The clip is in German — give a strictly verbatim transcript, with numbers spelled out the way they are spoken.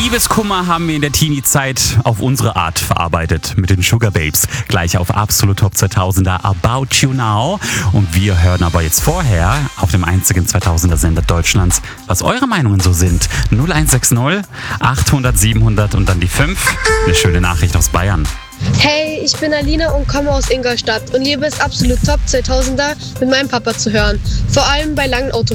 Liebeskummer haben wir in der Teenie-Zeit auf unsere Art verarbeitet mit den Sugar Babes. Gleich auf Absolut Top zweitausender About You Now. Und wir hören aber jetzt vorher auf dem einzigen zweitausender Sender Deutschlands, was eure Meinungen so sind. null eins sechs null, achthundert, siebenhundert und dann die fünf. Eine schöne Nachricht aus Bayern. Hey, ich bin Alina und komme aus Ingolstadt und liebe es Absolut Top zweitausender mit meinem Papa zu hören. Vor allem bei langen Autofahrten.